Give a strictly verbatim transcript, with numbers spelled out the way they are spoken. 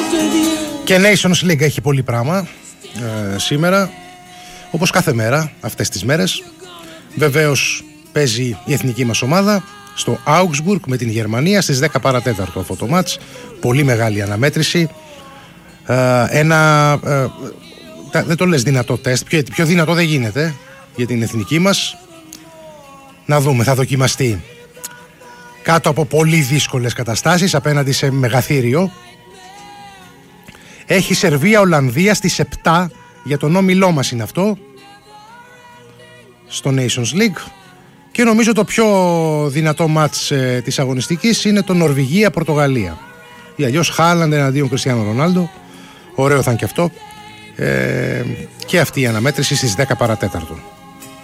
Και Nations League έχει πολύ πράγμα ε, σήμερα, όπως κάθε μέρα αυτές τις μέρες. Βεβαίως παίζει η εθνική μας ομάδα στο Augsburg με την Γερμανία στις δέκα παρατέταρτο αυτό το μάτς. Πολύ μεγάλη αναμέτρηση. Ε, ένα, ε, δεν το λες δυνατό τεστ, πιο, πιο δυνατό δεν γίνεται για την εθνική μας. Να δούμε, θα δοκιμαστεί κάτω από πολύ δύσκολες καταστάσεις απέναντι σε μεγαθύριο. Έχει Σερβία-Ολλανδία στις επτά, για τον όμιλό μας είναι αυτό, στο Nations League. Και νομίζω το πιο δυνατό μάτς ε, της αγωνιστικής είναι το Νορβηγία-Πορτογαλία. Ή αλλιώς Χάλαντ εναντίον Κριστιάνο Ρονάλντο. Ωραίο θα είναι και αυτό. Ε, και αυτή η αναμέτρηση στις δέκα παρατέταρτο.